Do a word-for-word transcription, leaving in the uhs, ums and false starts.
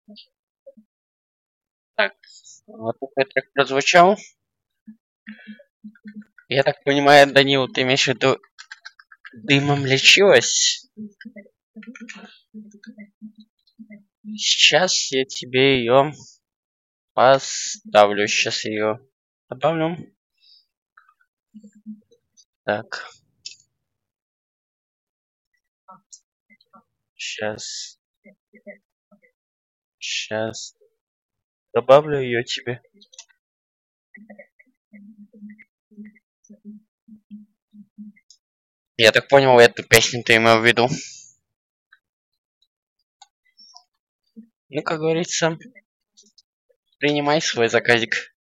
Так, вот такой трек прозвучал. Я так понимаю, Данил, ты имеешь в виду «Дымом лечилась»? Сейчас я тебе ее поставлю. Сейчас ее добавлю. Так. Сейчас. Сейчас. Добавлю ее тебе. Я так понял, эту песню ты имел в виду. Ну, как говорится, принимай свой заказик.